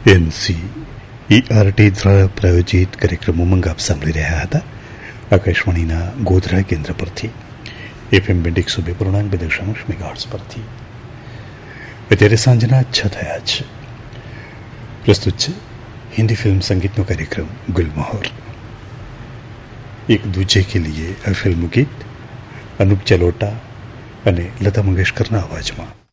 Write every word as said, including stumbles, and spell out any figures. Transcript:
NC ઈઆરટી દ્વારા પ્રાયોજિત કાર્યક્રમ ઉમંગ આપ સાંભળી રહ્યા હતા આકાશવાણીના ગોધરા કેન્દ્ર પરથી એફએમ બેન્ડ એકસો બે પૂર્ણાંક બે દશાંશ મેગાહર્ટ્ઝ પરથી. અત્યારે સાંજના છ થયા છે. પ્રસ્તુત છે હિન્દી ફિલ્મ સંગીતનો કાર્યક્રમ ગુલમોહર. એક દૂજે કે લીએ આ ફિલ્મ ગીત અનુપ જલોટા અને લતા મંગેશકરના અવાજમાં.